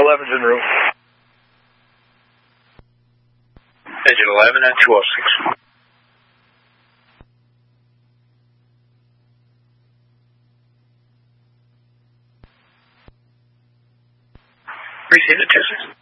11's en route. Engine 11 at 206. Receive the 26.